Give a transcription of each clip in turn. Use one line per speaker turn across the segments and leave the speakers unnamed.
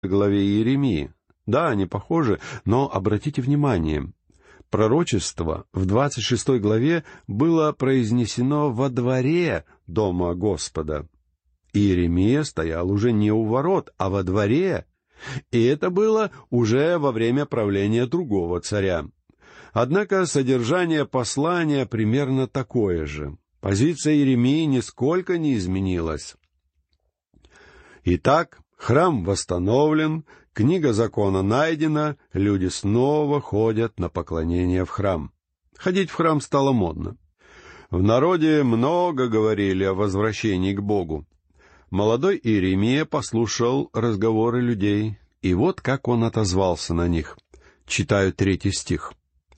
главе Иеремии. Да, они похожи, но обратите внимание, пророчество в 26 главе было произнесено во дворе дома Господа. Иеремия стоял уже не у ворот, а во дворе, и это было уже во время правления другого царя. Однако содержание послания примерно такое же. Позиция Иеремии нисколько не изменилась. Итак, храм восстановлен, книга закона найдена, люди снова ходят на поклонение в храм. Ходить в храм стало модно. В народе много говорили о возвращении к Богу. Молодой Иеремия послушал разговоры людей, и вот как он отозвался на них. Читаю 3 стих.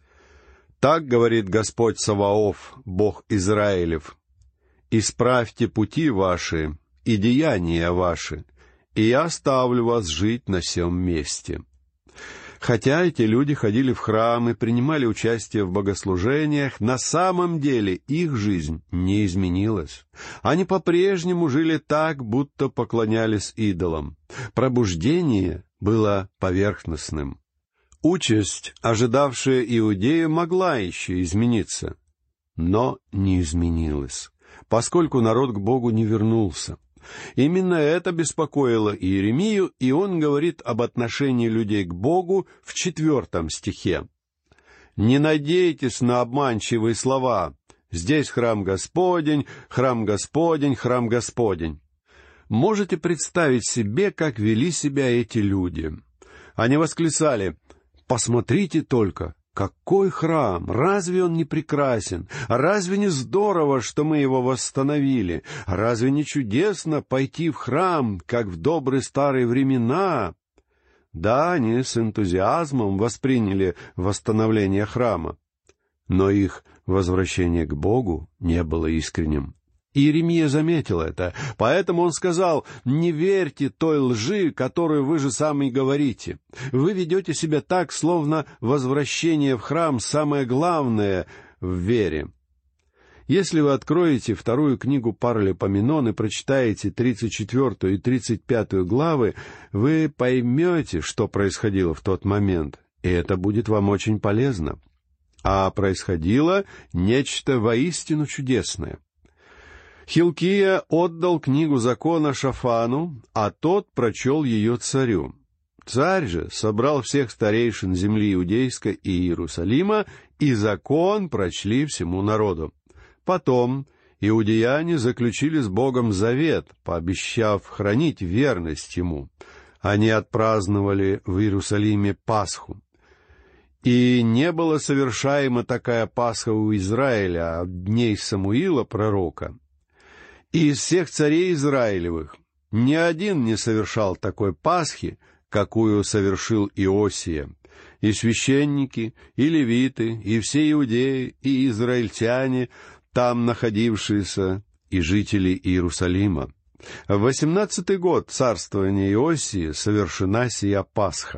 «Так говорит Господь Саваоф, Бог Израилев: исправьте пути ваши и деяния ваши, и я оставлю вас жить на сем месте». Хотя эти люди ходили в храм и принимали участие в богослужениях, на самом деле их жизнь не изменилась. Они по-прежнему жили так, будто поклонялись идолам. Пробуждение было поверхностным. Участь, ожидавшая иудея, могла еще измениться, но не изменилась, поскольку народ к Богу не вернулся. Именно это беспокоило Иеремию, и он говорит об отношении людей к Богу в 4 стихе. «Не надейтесь на обманчивые слова. Здесь храм Господень, храм Господень, храм Господень». Можете представить себе, как вели себя эти люди? Они восклицали: «Посмотрите только! Какой храм! Разве он не прекрасен? Разве не здорово, что мы его восстановили? Разве не чудесно пойти в храм, как в добрые старые времена?» Да, они с энтузиазмом восприняли восстановление храма, но их возвращение к Богу не было искренним. Иеремия заметил это, поэтому он сказал: «Не верьте той лжи, которую вы же сами говорите. Вы ведете себя так, словно возвращение в храм самое главное в вере». Если вы откроете 2 книгу Паралипоменон и прочитаете 34 и 35 главы, вы поймете, что происходило в тот момент, и это будет вам очень полезно. А происходило нечто воистину чудесное. Хилкия отдал книгу закона Шафану, а тот прочел ее царю. Царь же собрал всех старейшин земли Иудейской и Иерусалима, и закон прочли всему народу. Потом иудеяне заключили с Богом завет, пообещав хранить верность Ему. Они отпраздновали в Иерусалиме Пасху. И не была совершаема такая Пасха у Израиля от дней Самуила пророка. И из всех царей Израилевых ни один не совершал такой Пасхи, какую совершил Иосия. И священники, и левиты, и все иудеи, и израильтяне, там находившиеся, и жители Иерусалима. В 18-й год царствования Иосии совершена сия Пасха.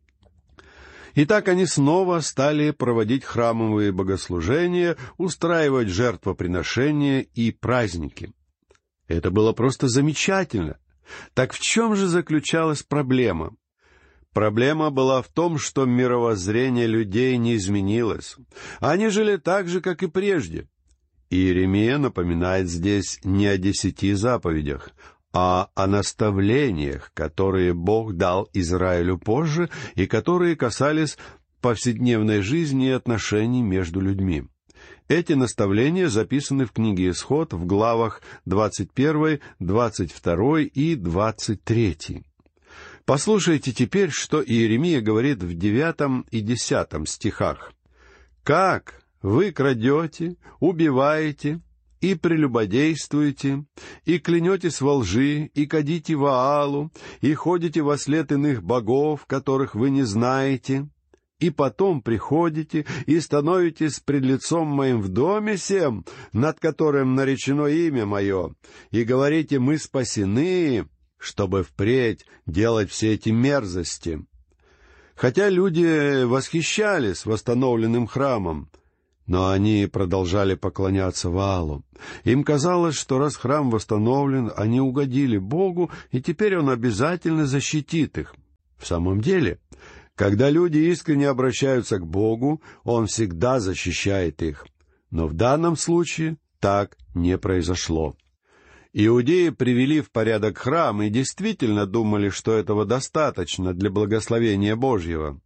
Итак, они снова стали проводить храмовые богослужения, устраивать жертвоприношения и праздники. Это было просто замечательно. Так в чем же заключалась проблема? Проблема была в том, что мировоззрение людей не изменилось. Они жили так же, как и прежде. Иеремия напоминает здесь не о 10 заповедях, а о наставлениях, которые Бог дал Израилю позже и которые касались повседневной жизни и отношений между людьми. Эти наставления записаны в книге Исход в главах 21, 22 и 23. Послушайте теперь, что Иеремия говорит в 9 и 10 стихах. «Как вы крадете, убиваете и прелюбодействуете, и клянетесь во лжи, и кадите Ваалу, и ходите вослед иных богов, которых вы не знаете, и потом приходите и становитесь пред лицом моим в доме сем, над которым наречено имя мое, и говорите: мы спасены, чтобы впредь делать все эти мерзости». Хотя люди восхищались восстановленным храмом, но они продолжали поклоняться Ваалу. Им казалось, что раз храм восстановлен, они угодили Богу, и теперь Он обязательно защитит их. В самом деле, когда люди искренне обращаются к Богу, Он всегда защищает их. Но в данном случае так не произошло. Иудеи привели в порядок храм и действительно думали, что этого достаточно для благословения Божьего.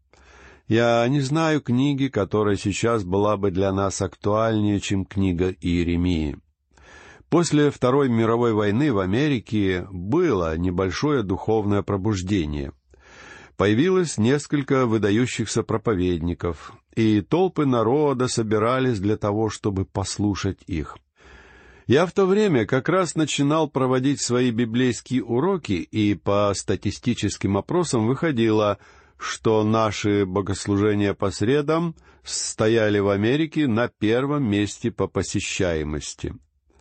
Я не знаю книги, которая сейчас была бы для нас актуальнее, чем книга Иеремии. После Второй мировой войны в Америке было небольшое духовное пробуждение. Появилось несколько выдающихся проповедников, и толпы народа собирались для того, чтобы послушать их. Я в то время как раз начинал проводить свои библейские уроки, и по статистическим опросам выходило, что наши богослужения по средам стояли в Америке на первом месте по посещаемости.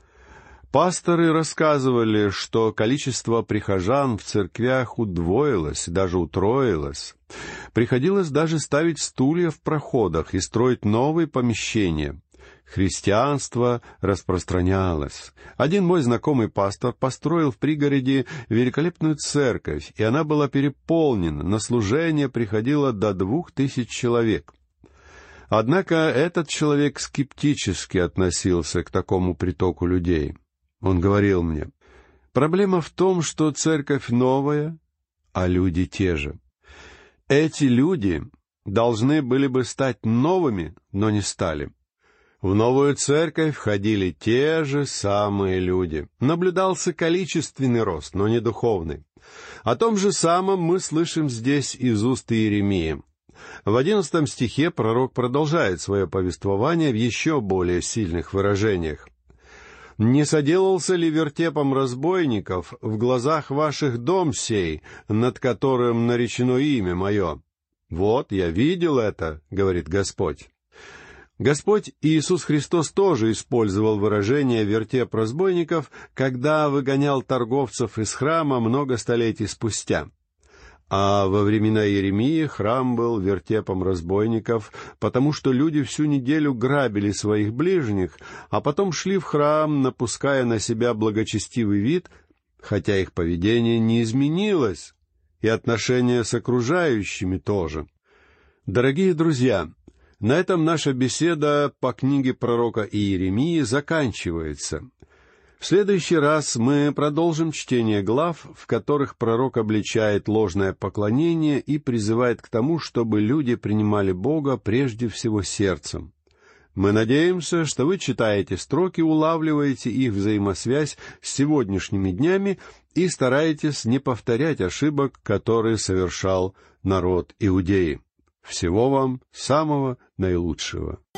Пасторы рассказывали, что количество прихожан в церквях удвоилось, даже утроилось. Приходилось даже ставить стулья в проходах и строить новые помещения. Христианство распространялось. Один мой знакомый пастор построил в пригороде великолепную церковь, и она была переполнена, на служение приходило до 2000 человек. Однако этот человек скептически относился к такому притоку людей. Он говорил мне: «Проблема в том, что церковь новая, а люди те же. Эти люди должны были бы стать новыми, но не стали». В новую церковь входили те же самые люди. Наблюдался количественный рост, но не духовный. О том же самом мы слышим здесь из уст Иеремии. В 11 стихе пророк продолжает свое повествование в еще более сильных выражениях. «Не соделался ли вертепом разбойников в глазах ваших дом сей, над которым наречено имя мое? Вот, я видел это, — говорит Господь». Господь Иисус Христос тоже использовал выражение «вертеп разбойников», когда выгонял торговцев из храма много столетий спустя. А во времена Иеремии храм был вертепом разбойников, потому что люди всю неделю грабили своих ближних, а потом шли в храм, напуская на себя благочестивый вид, хотя их поведение не изменилось, и отношения с окружающими тоже. Дорогие друзья, на этом наша беседа по книге пророка Иеремии заканчивается. В следующий раз мы продолжим чтение глав, в которых пророк обличает ложное поклонение и призывает к тому, чтобы люди принимали Бога прежде всего сердцем. Мы надеемся, что вы читаете строки, улавливаете их взаимосвязь с сегодняшними днями и стараетесь не повторять ошибок, которые совершал народ Иудеи. Всего вам самого наилучшего.